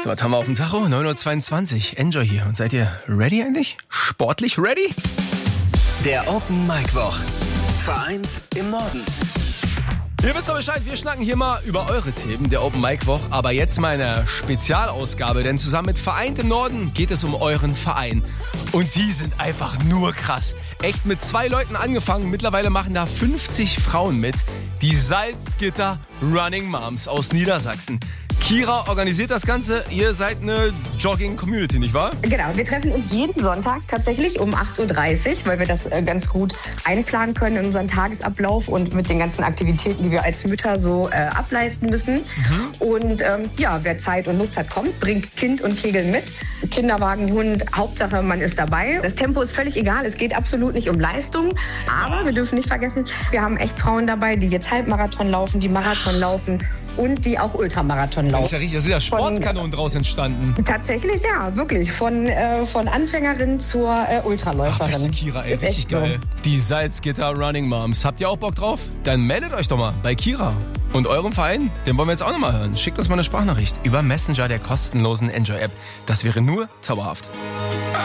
So, was haben wir auf dem Tacho? 9:22 Uhr. Enjoy hier. Und seid ihr ready eigentlich? Sportlich ready? Der Open Mic Woch. Vereint im Norden. Ihr wisst doch Bescheid, wir schnacken hier mal über eure Themen der Open Mic Woche, aber jetzt mal eine Spezialausgabe, denn zusammen mit Vereint im Norden geht es um euren Verein. Und die sind einfach nur krass. Echt mit 2 Leuten angefangen, mittlerweile machen da 50 Frauen mit. Die Salzgitter Running Moms aus Niedersachsen. Kira organisiert das Ganze. Ihr seid eine Jogging-Community, nicht wahr? Genau, wir treffen uns jeden Sonntag tatsächlich um 8:30 Uhr, weil wir das ganz gut einplanen können in unseren Tagesablauf und mit den ganzen Aktivitäten, die wir als Mütter so ableisten müssen. Und wer Zeit und Lust hat, kommt, bringt Kind und Kegel mit. Kinderwagen, Hund, Hauptsache man ist dabei. Das Tempo ist völlig egal, es geht absolut nicht um Leistung. Aber wir dürfen nicht vergessen, wir haben echt Frauen dabei, die jetzt Halbmarathon laufen, die Marathon laufen und die auch Ultramarathon laufen. Das ist ja richtig, da sind ja Sportskanonen draus entstanden. Tatsächlich, ja, wirklich. Von Anfängerin zur Ultraläuferin. Beste Kira, ey, richtig geil. So. Die Salzgitter Running Moms. Habt ihr auch Bock drauf? Dann meldet euch doch mal bei Kira. Und eurem Verein, den wollen wir jetzt auch nochmal hören. Schickt uns mal eine Sprachnachricht über Messenger der kostenlosen Enjoy-App. Das wäre nur zauberhaft.